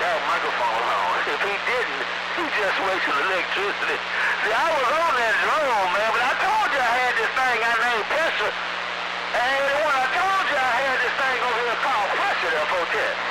have a microphone on. If he didn't, he just wasted electricity. See, I was on that drone, man, but I told you I had this thing I named Pressure. And when I told you I had this thing over here called Pressure up there.